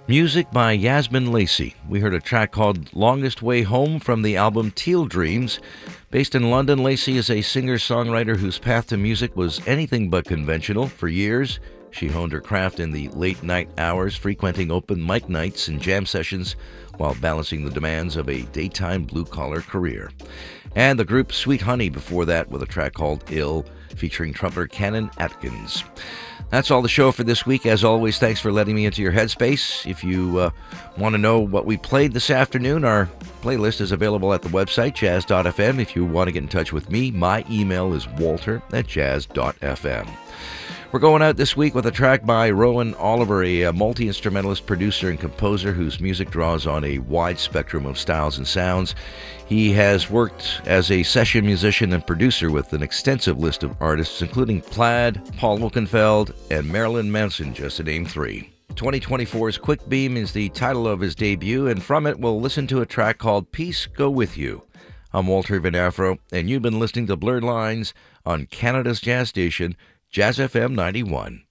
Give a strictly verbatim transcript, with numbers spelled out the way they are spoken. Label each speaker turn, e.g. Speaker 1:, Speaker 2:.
Speaker 1: Music by Yasmin Lacey. We heard a track called Longest Way Home from the album Teal Dreams. Based in London, Lacey is a singer-songwriter whose path to music was anything but conventional. For years, she honed her craft in the late-night hours, frequenting open mic nights and jam sessions while balancing the demands of a daytime blue-collar career. And the group Sweet Honey before that with a track called Ill, featuring trumpeter Canon Atkins. That's all the show for this week. As always, thanks for letting me into your headspace. If you uh, want to know what we played this afternoon, our playlist is available at the website, jazz dot f m. If you want to get in touch with me, my email is walter at jazz dot f m. We're going out this week with a track by Rowan Oliver, a, a multi-instrumentalist, producer, and composer whose music draws on a wide spectrum of styles and sounds. He has worked as a session musician and producer with an extensive list of artists, including Plaid, Paul Oakenfold, and Marilyn Manson, just to name three. twenty twenty-four's Quick Beam is the title of his debut, and from it we'll listen to a track called Peace Go With You. I'm Walter Van Afro, and you've been listening to Blurred Lines on Canada's Jazz Station, Jazz F M ninety-one.